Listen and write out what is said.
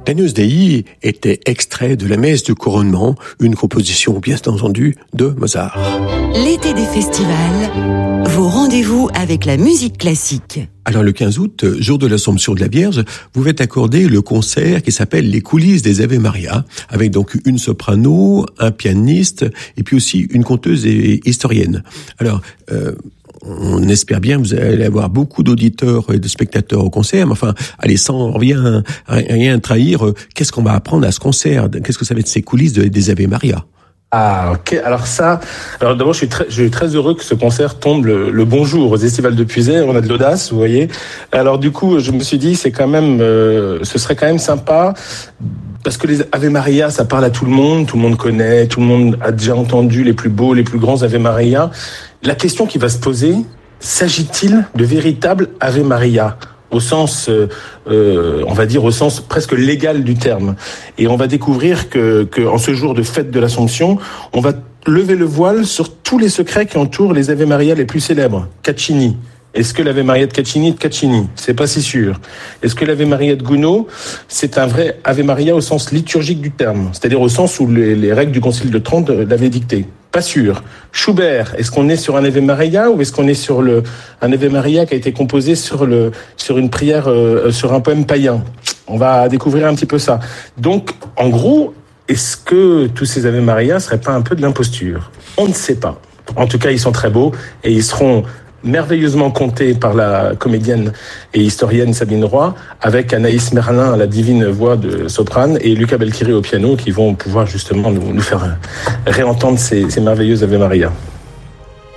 Agnus Dei était extrait de la messe du couronnement, une composition bien entendu de Mozart. L'été des festivals, vos rendez-vous avec la musique classique. Alors le 15 août, jour de l'Assomption de la Vierge, vous faites accorder le concert qui s'appelle Les coulisses des Ave Maria, avec donc une soprano, un pianiste et puis aussi une conteuse et historienne. Alors, on espère bien que vous allez avoir beaucoup d'auditeurs et de spectateurs au concert, mais enfin, allez, sans rien trahir, qu'est-ce qu'on va apprendre à ce concert? Qu'est-ce que ça va être ces coulisses des Ave Maria? Ah, ok. Alors d'abord, je suis très heureux que ce concert tombe le bon jour aux Estivales de Puisay. On a de l'audace, vous voyez. Alors du coup, je me suis dit, ce serait quand même sympa. Parce que les Ave Maria, ça parle à tout le monde connaît, tout le monde a déjà entendu les plus beaux, les plus grands Ave Maria. La question qui va se poser, s'agit-il de véritables Ave Maria au sens, on va dire au sens presque légal du terme. Et on va découvrir que en ce jour de fête de l'Assomption, on va lever le voile sur tous les secrets qui entourent les Ave Maria les plus célèbres. Caccini. Est-ce que l'Ave Maria de Caccini est de Caccini? C'est pas si sûr. Est-ce que l'Ave Maria de Gounod, c'est un vrai Ave Maria au sens liturgique du terme? C'est-à-dire au sens où les règles du Concile de Trente l'avaient dicté? Pas sûr. Schubert, est-ce qu'on est sur un Ave Maria ou est-ce qu'on est sur un Ave Maria qui a été composé sur une prière, sur un poème païen? On va découvrir un petit peu ça. Donc, en gros, est-ce que tous ces Ave Maria seraient pas un peu de l'imposture? On ne sait pas. En tout cas, ils sont très beaux et ils seront merveilleusement contés par la comédienne et historienne Sabine Roy, avec Anaïs Merlin à la divine voix de soprane et Luca Belchiri au piano, qui vont pouvoir justement nous faire réentendre ces merveilleuses Ave Maria.